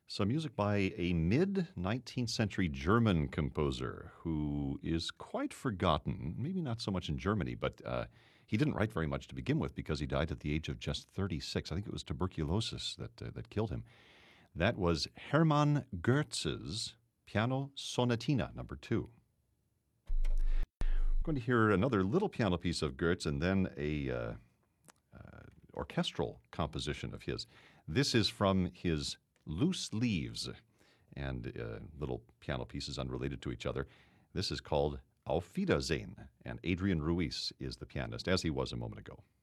Some music by a mid 19th century German composer who is quite forgotten, maybe not so much in Germany, but he didn't write very much to begin with because he died at the age of just 36. I think it was tuberculosis that killed him. That was Hermann Goetz's Piano Sonatina number 2. We're going to hear another little piano piece of Goetz and then a orchestral composition of his. This is from his Loose Leaves, and little piano pieces unrelated to each other. This is called Auf Wiedersehen, and Adrian Ruiz is the pianist, as he was a moment ago.